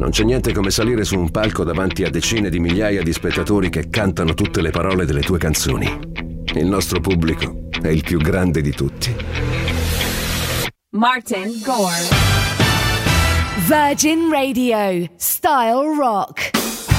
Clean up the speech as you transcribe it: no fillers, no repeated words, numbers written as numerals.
Non c'è niente come salire su un palco davanti a decine di migliaia di spettatori che cantano tutte le parole delle tue canzoni. Il nostro pubblico è il più grande di tutti. Martin Gore. Virgin Radio, Style Rock.